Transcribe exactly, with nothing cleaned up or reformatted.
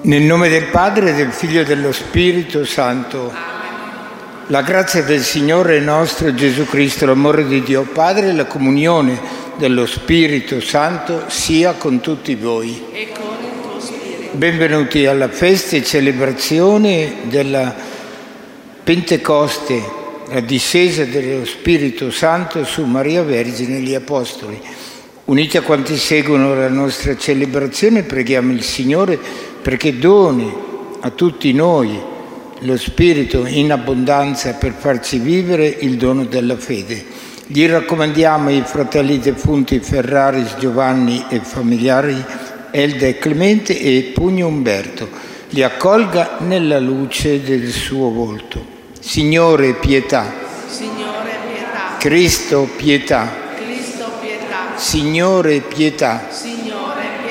Nel nome del Padre, del Figlio e dello Spirito Santo. Amen. La grazia del Signore nostro Gesù Cristo, l'amore di Dio Padre e la comunione dello Spirito Santo sia con tutti voi. E con il tuo spirito. Benvenuti alla festa e celebrazione della Pentecoste, la discesa dello Spirito Santo su Maria Vergine e gli Apostoli. Uniti a quanti seguono la nostra celebrazione, preghiamo il Signore perché doni a tutti noi lo Spirito in abbondanza per farci vivere il dono della fede. Gli raccomandiamo i fratelli defunti Ferraris, Giovanni e familiari, Elda e Clemente e Pugno Umberto. Li accolga nella luce del suo volto. Signore, pietà. Signore, pietà. Cristo, pietà. Cristo, pietà. Signore, pietà. Signore,